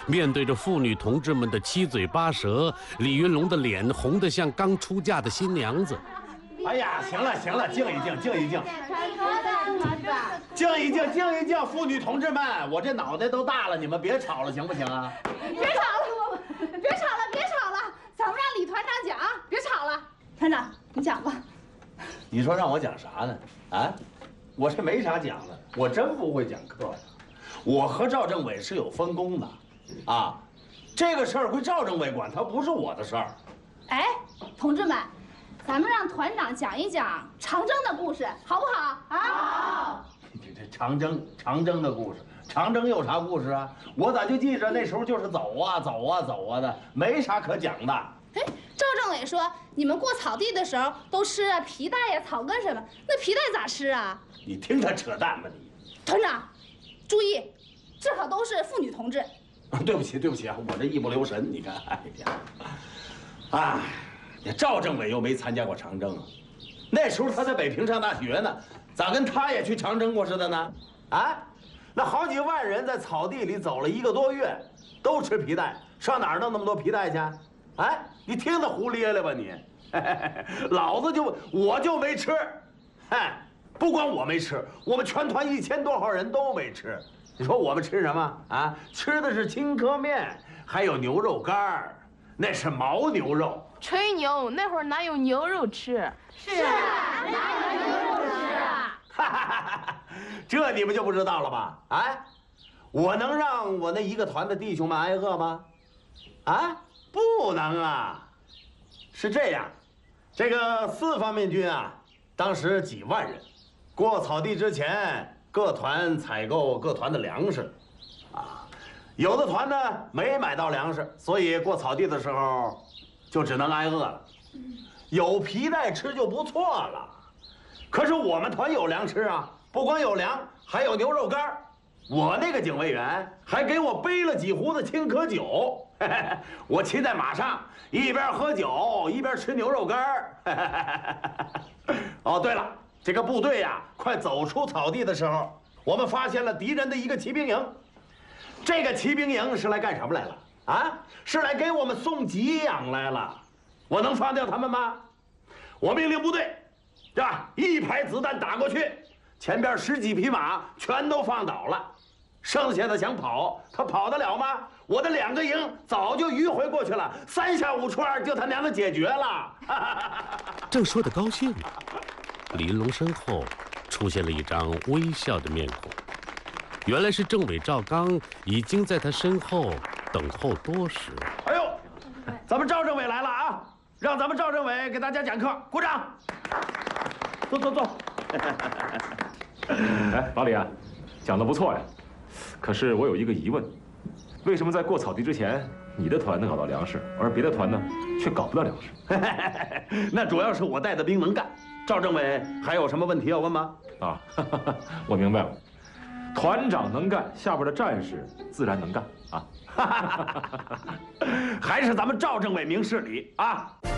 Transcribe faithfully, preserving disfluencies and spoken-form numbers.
面对着妇女同志们的七嘴八舌，李云龙的脸红得像刚出嫁的新娘子。 哎呀，行了行了，静一静，静一静，静一静，静一静，妇女同志们，我这脑袋都大了，你们别吵了，行不行啊？ 别吵了，别吵了，别吵了，咱们让李团长讲，别吵了。团长，你讲吧。 你说让我讲啥呢？啊，我这没啥讲的，我真不会讲课呀。我和赵政委是有分工的，啊，这个事儿归赵政委管，它不是我的事儿。 哎，同志们，咱们让团长讲一讲长征的故事，好不好？啊，好。 这这长征，长征的故事，长征有啥故事啊？我咋就记着那时候就是走啊走啊走啊的，没啥可讲的。 哎，赵政委说你们过草地的时候都吃啊皮带呀、草根什么，那皮带咋吃啊？ 你听他扯淡吧你！ 团长，注意，这可都是妇女同志。 对不起对不起啊，我这一不留神，你看，哎呀，哎，这赵政委又没参加过长征啊，那时候他在北平上大学呢，咋跟他也去长征过似的呢？啊，那好几万人在草地里走了一个多月，都吃皮带，上哪儿弄那么多皮带去？哎，你听他胡咧咧吧你！老子就我就没吃，哎，不光我没吃，我们全团一千多号人都没吃。你说我们吃什么啊？吃的是青稞面，还有牛肉干儿，那是牦牛肉。 吹牛，那会儿哪有牛肉吃？ 是啊，哪有牛肉吃啊？ 哈哈哈！这你们就不知道了吧？哎，我能让我那一个团的弟兄们挨饿吗？啊，不能啊！是这样，这个四方面军啊，当时几万人，过草地之前，各团采购各团的粮食，啊，有的团呢没买到粮食，所以过草地的时候就只能挨饿了。有皮带吃就不错了。可是我们团有粮吃啊，不光有粮，还有牛肉干。我那个警卫员还给我背了几壶子青稞酒，嘿嘿，我骑在马上，一边喝酒一边吃牛肉干。哦，对了，这个部队呀，快走出草地的时候，我们发现了敌人的一个骑兵营。这个骑兵营是来干什么来了？啊，是来给我们送给养来了。我能放掉他们吗？我命令部队，是吧？一排子弹打过去，前边十几匹马全都放倒了，剩下的想跑，他跑得了吗？我的两个营早就迂回过去了，三下五除二就他娘的解决了。 正说得高兴，李云龙身后出现了一张微笑的面孔，原来是政委赵刚已经在他身后等候多时。 哎呦，咱们赵政委来了啊！让咱们赵政委给大家讲课，鼓掌。坐坐坐。 哎，老李啊，讲得不错呀。可是我有一个疑问，为什么在过草地之前，你的团能搞到粮食，而别的团呢却搞不到粮食？ 那主要是我带的兵能干。赵政委还有什么问题要问吗？ 啊，我明白了。团长能干，下边的战士自然能干啊。 还是咱们赵政委明事理啊。